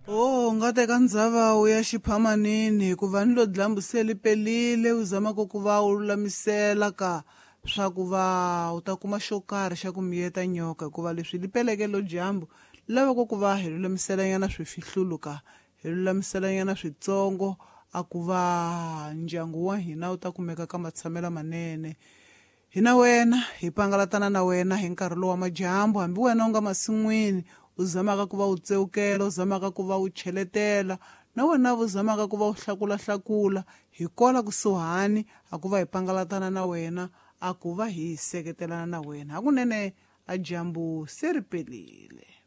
Oh, nga teka ndzhava u ya xiphamanini hikuva ni lo dyambu se li pelile u zama ku va u lulamisela ka swa ku va u ta kuma xo karhi xa ku miyeta nyoka hikuva leswi li peleke lo dyambu lava ku va hi lulamiselanyana swifihlulu ka hi lulamiselanyana switsongo a ku va ndyangu wa hina u ta kumeka ka matshamelo manene hina wena hi pangalatana na wena hi nkarhi lowa madyambu hambi wena u nga masin'wini u zamaka ku va u tseukela u zamaka ku va u cheletela na wena u zamaka ku va u hlakula hi kola kusuhani a ku va hi pangalatana na wena a ku va hi seketelana na wena hakunene a dyambu se ri pelile.